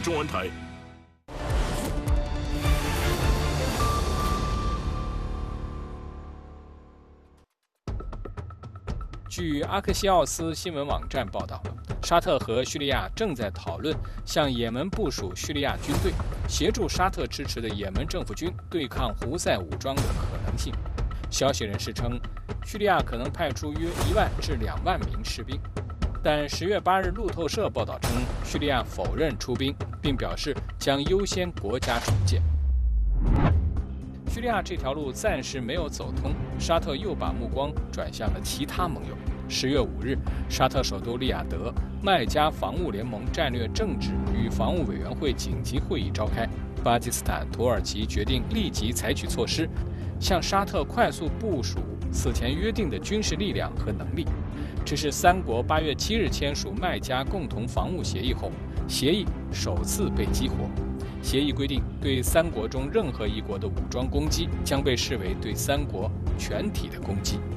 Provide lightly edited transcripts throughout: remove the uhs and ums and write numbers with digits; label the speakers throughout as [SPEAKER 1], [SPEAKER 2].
[SPEAKER 1] 中文台。
[SPEAKER 2] 据阿克西奥斯新闻网站报道，沙特和叙利亚正在讨论向也门部署叙利亚军队，协助沙特支持的也门政府军对抗胡塞武装的可能性。消息人士称，叙利亚可能派出约1万至2万名士兵，但10月8日路透社报道称，叙利亚否认出兵，并表示将优先国家重建。叙利亚这条路暂时没有走通，沙特又把目光转向了其他盟友。10月5日，沙特首都利雅得麦加防务联盟战略政治与防务委员会紧急会议召开，巴基斯坦、土耳其决定立即采取措施，向沙特快速部署此前约定的军事力量和能力。这是3国8月7日签署麦加共同防务协议后，协议首次被激活。协议规定，对3国中任何一国的武装攻击将被视为对3国全体的攻击。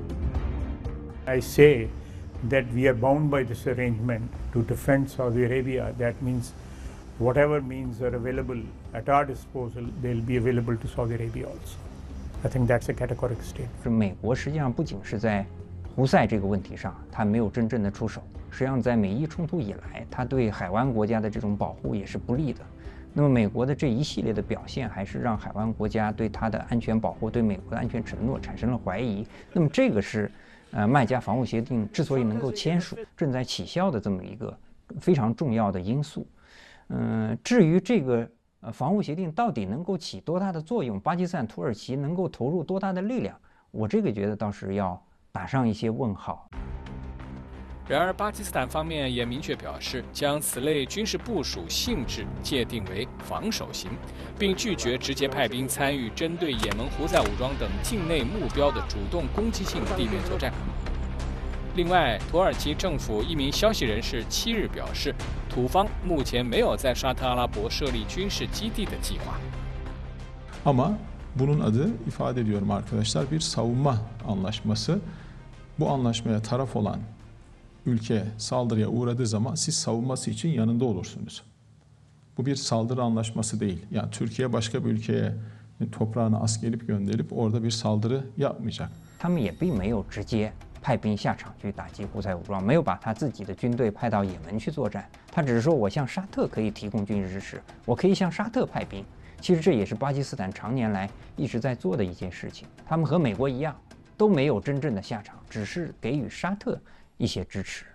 [SPEAKER 3] I say that we are bound by this arrangement to defend Saudi Arabia. That means whatever means are available at our disposal, they'll be available to Saudi Arabia also. I think that's a categorical statement.
[SPEAKER 4] 美国实际上不仅是在胡塞这个问题上，它没有真正的出手，实际上在美伊冲突以来，它对海湾国家的这种保护也是不利的。那么美国的这一系列的表现，还是让海湾国家对它的安全保护、对美国的安全承诺产生了怀疑。那么这个是，麦加防务协定之所以能够签署、正在起效的这么一个非常重要的因素。至于这个防务协定到底能够起多大的作用，巴基斯坦、土耳其能够投入多大的力量，我这个觉得倒是要打上一些问号。
[SPEAKER 2] 然而，巴基斯坦方面也明确表示，将此类军事部署性质界定为防守型，并拒绝直接派兵参与针对也门胡塞武装等境内目标的主动攻击性地面作战。另外，土耳其政府一名消息人士7日表示，土方目前没有在沙特阿拉伯设立军事基地的计划。
[SPEAKER 5] Ama bunun adı ifade ediyorum arkadaşlar bir savunma anlaşması. Bu anlaşmaya taraf olan ülke saldırıya uğradığı zaman siz savunması için yanında olursunuz. Bu bir saldırı anlaşması değil. Yani Türkiye başka bir ülkeye toprağına asker gönderip orada bir saldırı yapmayacak.
[SPEAKER 4] 他们也并没有直接派兵下场去打击胡塞武装，没有把他自己的军队派到也门去作战。他只是说，我向沙特可以提供军事支持，我可以向沙特派兵。其实这也是巴基斯坦常年来一直在做的一件事情。他们和美国一样，都没有真正的下场，只是给予沙特一些支持。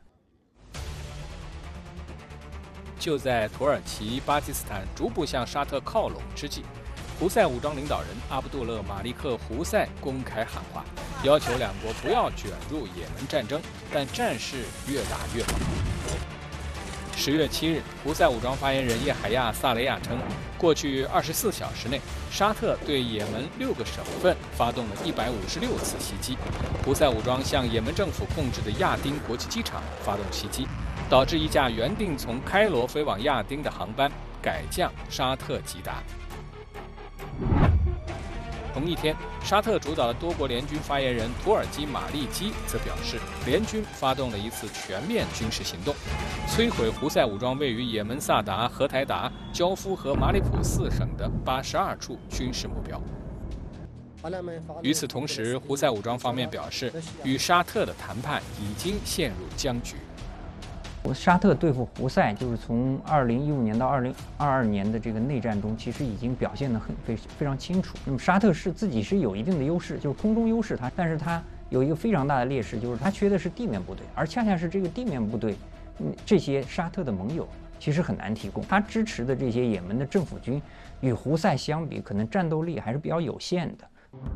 [SPEAKER 2] 就在土耳其、巴基斯坦逐步向沙特靠拢之际，胡塞武装领导人阿卜杜勒·马利克·胡塞公开喊话，要求2国不要卷入也门战争，但战事越打越猛。10月7日，胡塞武装发言人叶海亚·萨雷亚称，过去24小时内，沙特对也门6个省份发动了156次袭击。胡塞武装向也门政府控制的亚丁国际机场发动袭击，导致一架原定从开罗飞往亚丁的航班改降沙特吉达。同一天，沙特主导的多国联军发言人土耳其马利基则表示，联军发动了一次全面军事行动，摧毁胡塞武装位于也门萨达、荷台达、焦夫和马里普4省的82处军事目标。与此同时，胡塞武装方面表示，与沙特的谈判已经陷入僵局。
[SPEAKER 4] 沙特对付胡塞，就是从2015年到2022年的这个内战中，其实已经表现得非常清楚。那么沙特自己是有一定的优势，就是空中优势但是它有一个非常大的劣势，就是它缺的是地面部队，而恰恰是这个地面部队，这些沙特的盟友其实很难提供。他支持的这些也门的政府军，与胡塞相比，可能战斗力还是比较有限的。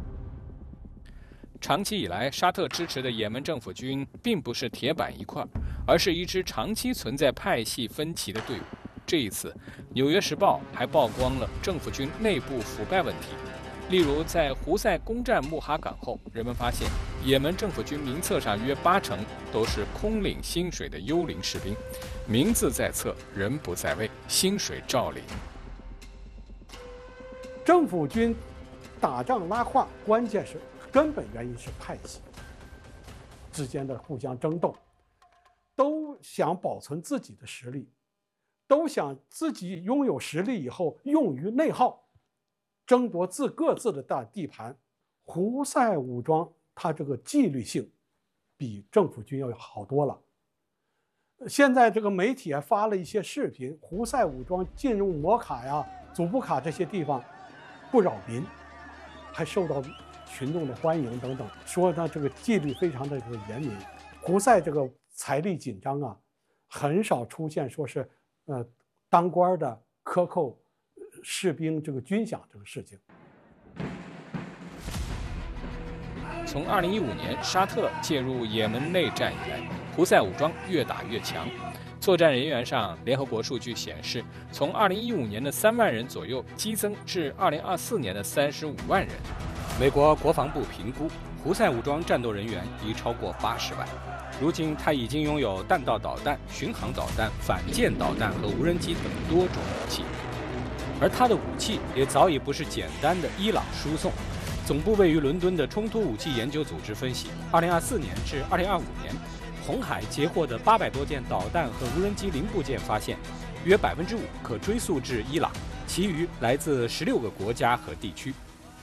[SPEAKER 2] 长期以来，沙特支持的也门政府军并不是铁板一块，而是一支长期存在派系分歧的队伍。这一次，《纽约时报》还曝光了政府军内部腐败问题。例如，在胡塞攻占穆哈港后，人们发现也门政府军名册上约80%都是空领薪水的幽灵士兵，名字在册，人不在位，薪水照领。
[SPEAKER 6] 政府军打仗拉胯，关键是根本原因是派系之间的互相争斗，都想保存自己的实力， 都想自己拥有实力以后用于内耗，争夺各自的大地盘。胡塞武装它这个纪律性比政府军要好多了。现在这个媒体还发了一些视频，胡塞武装进入摩卡呀、祖布卡这些地方不扰民，还受到群众的欢迎等等，说他这个纪律非常的这个严明。胡塞这个财力紧张啊，很少出现说是当官的克扣士兵这个军饷这个事情。
[SPEAKER 2] 从2015年沙特介入也门内战以来，胡塞武装越打越强。作战人员上，联合国数据显示，从2015年的3万人左右激增至2024年的35万人。
[SPEAKER 1] 美国国防部评估，胡塞武装战斗人员已超过80万。如今，他已经拥有弹道导弹、巡航导弹、反舰导弹和无人机等多种武器，而他的武器也早已不是简单的伊朗输送。总部位于伦敦的冲突武器研究组织分析，2024年至2025年，红海截获的800多件导弹和无人机零部件发现，约5%可追溯至伊朗，其余来自16个国家和地区。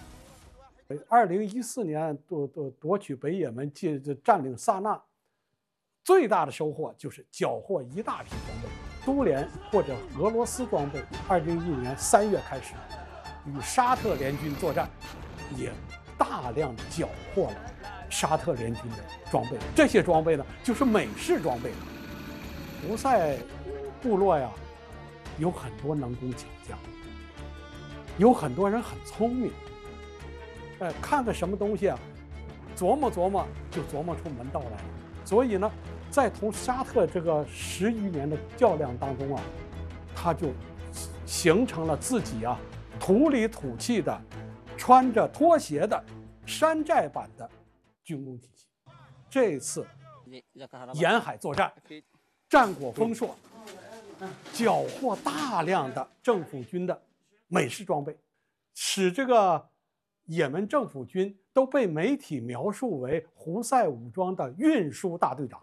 [SPEAKER 6] 2014年夺取北也门，占领萨那，最大的收获就是缴获一大批装备，苏联或者俄罗斯装备。2011年3月开始与沙特联军作战，也大量缴获了沙特联军的装备。这些装备呢，就是美式装备。胡塞部落呀，有很多能工巧匠，有很多人很聪明。看个什么东西啊，琢磨琢磨就琢磨出门道来了。所以呢，在同沙特这个10余年的较量当中啊，他就形成了自己啊土里土气的、穿着拖鞋的山寨版的军工体系。这一次沿海作战，战果丰硕，缴获大量的政府军的美式装备，使这个也门政府军都被媒体描述为胡塞武装的运输大队长。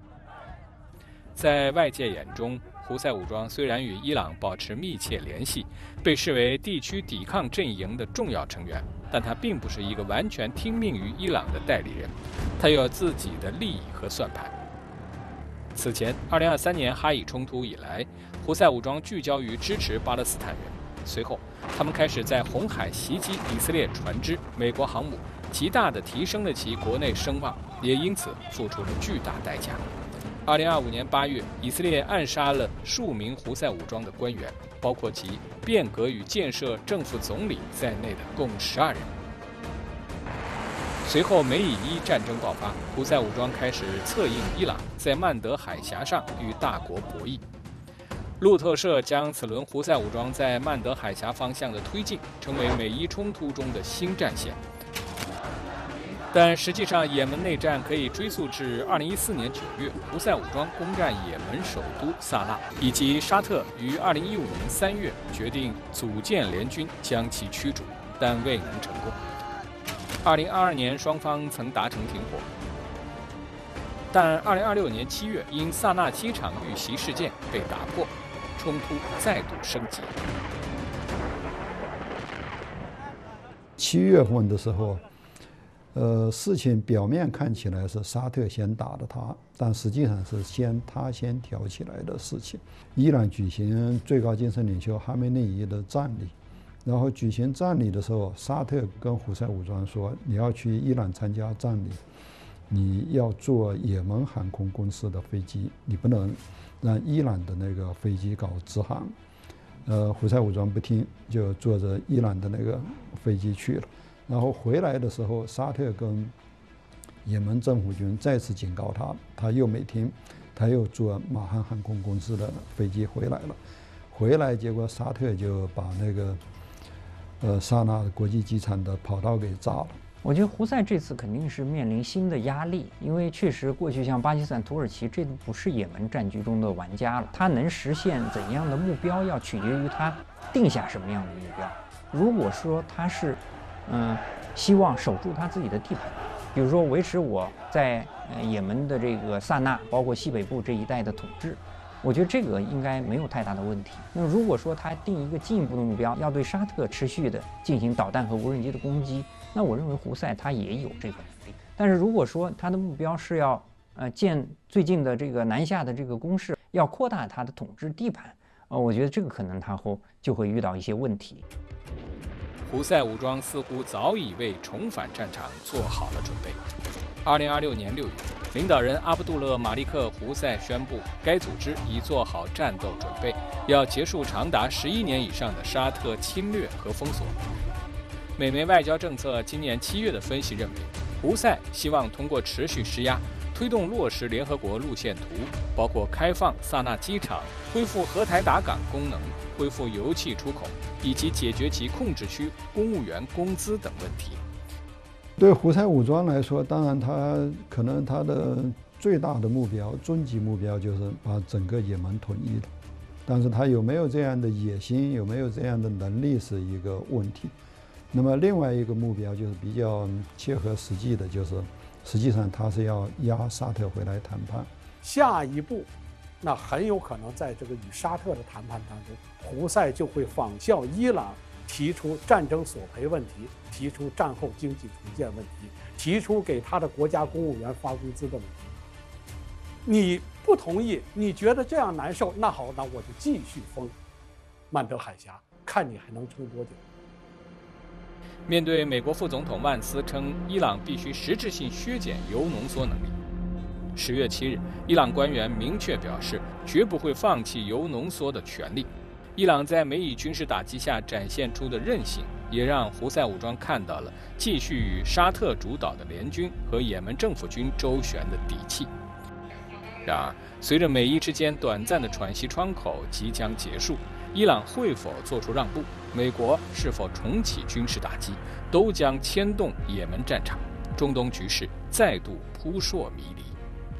[SPEAKER 2] 在外界眼中，胡塞武装虽然与伊朗保持密切联系，被视为地区抵抗阵营的重要成员，但他并不是一个完全听命于伊朗的代理人，他有自己的利益和算盘。此前，2023年哈以冲突以来，胡塞武装聚焦于支持巴勒斯坦人。随后，他们开始在红海袭击以色列船只、美国航母，极大地提升了其国内声望，也因此付出了巨大代价。2025年8月，以色列暗杀了数名胡塞武装的官员，包括其变革与建设政府总理在内的共12人。随后，美以伊战争爆发，胡塞武装开始策应伊朗，在曼德海峡上与大国博弈。路透社将此轮胡塞武装在曼德海峡方向的推进称为美伊冲突中的新战线。但实际上，也门内战可以追溯至2014年9月，胡塞武装攻占也门首都萨那，以及沙特于2015年3月决定组建联军将其驱逐，但未能成功。2022年，双方曾达成停火，但2026年7月因萨那机场遇袭事件被打破，冲突再度升级。
[SPEAKER 7] 7月份的时候，事情表面看起来是沙特先打的他，但实际上是他先挑起来的事情。伊朗举行最高精神领袖哈梅内伊的葬礼，然后举行葬礼的时候，沙特跟胡塞武装说：“你要去伊朗参加葬礼，你要坐也门航空公司的飞机，你不能让伊朗的那个飞机搞直航。”胡塞武装不听，就坐着伊朗的那个飞机去了。然后回来的时候，沙特跟也门政府军再次警告他，他又没听，他又坐马航航空公司的飞机回来了。回来结果沙特就把那个萨那国际机场的跑道给炸了。
[SPEAKER 4] 我觉得胡塞这次肯定是面临新的压力，因为确实过去像巴基斯坦、土耳其，这都不是也门战局中的玩家了。他能实现怎样的目标，要取决于他定下什么样的目标。如果说他是希望守住他自己的地盘，比如说维持我在也门的这个萨那，包括西北部这一带的统治， 我觉得这个应该没有太大的问题。那如果说他定一个进一步的目标，要对沙特持续的进行导弹和无人机的攻击，那我认为胡塞他也有这个能力。但是如果说他的目标是要建最近的这个南下的这个攻势，要扩大他的统治地盘，我觉得这个可能他就会遇到一些问题。
[SPEAKER 2] 胡塞武装似乎早已为重返战场做好了准备。2026年6月，领导人阿卜杜勒·马利克·胡塞宣布，该组织已做好战斗准备，要结束长达11年以上的沙特侵略和封锁。美媒外交政策今年7月的分析认为，胡塞希望通过持续施压，推动落实联合国路线图，包括开放萨那机场、恢复荷台达港功能、恢复油气出口，以及解决其控制区公务员工资等问题。
[SPEAKER 7] 对胡塞武装来说，当然可能他的最大的目标、终极目标就是把整个也门统一的，但是他有没有这样的野心，有没有这样的能力是一个问题。那么另外一个目标就是比较切合实际的，就是实际上他是要压沙特回来谈判。
[SPEAKER 6] 下一步，那很有可能在这个与沙特的谈判当中，胡塞就会仿效伊朗，提出战争索赔问题，提出战后经济重建问题，提出给他的国家公务员发工资的问题。你不同意，你觉得这样难受，那好，那我就继续封曼德海峡，看你还能撑多久。
[SPEAKER 2] 面对美国副总统万斯称伊朗必须实质性削减铀浓缩能力，10月7日，伊朗官员明确表示，绝不会放弃铀浓缩的权利。伊朗在美以军事打击下展现出的韧性，也让胡塞武装看到了继续与沙特主导的联军和也门政府军周旋的底气。然而，随着美伊之间短暂的喘息窗口即将结束，伊朗会否做出让步，美国是否重启军事打击，都将牵动也门战场，中东局势再度扑朔迷离。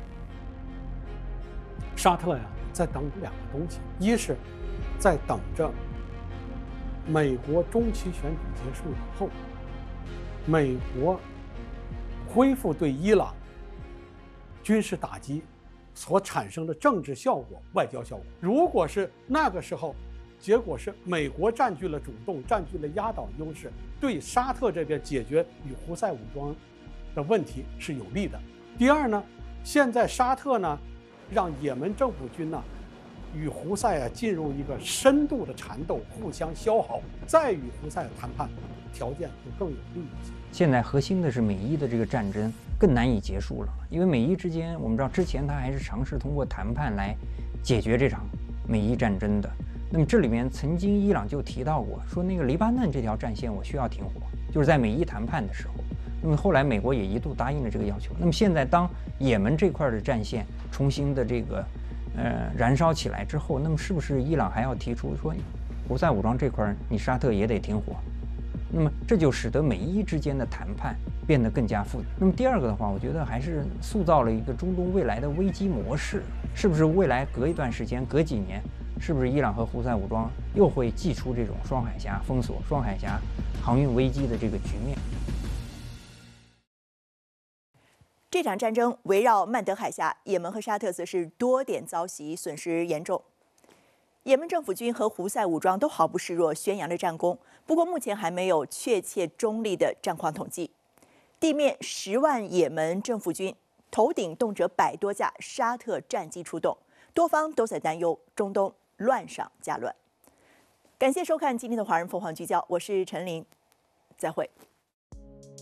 [SPEAKER 6] 沙特呀，在等两个东西，一是在等着美国中期选举结束以后，美国恢复对伊朗军事打击所产生的政治效果、外交效果。如果是那个时候，结果是美国占据了主动，占据了压倒优势，对沙特这边解决与胡塞武装的问题是有利的。第二呢，现在沙特呢，让也门政府军呢与胡塞进入一个深度的缠斗，互相消耗，再与胡塞谈判，条件就更有利一些。
[SPEAKER 4] 现在核心的是美伊的这个战争更难以结束了，因为美伊之间，我们知道之前他还是尝试通过谈判来解决这场美伊战争的。那么这里面曾经伊朗就提到过，说那个黎巴嫩这条战线我需要停火，就是在美伊谈判的时候。那么后来美国也一度答应了这个要求。那么现在当也门这块的战线重新的这个燃烧起来之后，那么是不是伊朗还要提出说胡塞武装这块你沙特也得停火？那么这就使得美伊之间的谈判变得更加复杂。那么第二个的话，我觉得还是塑造了一个中东未来的危机模式，是不是未来隔一段时间，隔几年，是不是伊朗和胡塞武装又会祭出这种双海峡封锁、双海峡航运危机的这个局面？
[SPEAKER 8] 这场战争围绕曼德海峡，也门和沙特则是多点遭袭，损失严重。也门政府军和胡塞武装都毫不示弱，宣扬着战功。不过目前还没有确切中立的战况统计。地面10万也门政府军，头顶动辄100多架沙特战机出动，多方都在担忧中东乱上加乱。感谢收看今天的华人凤凰聚焦，我是陈琳，再会。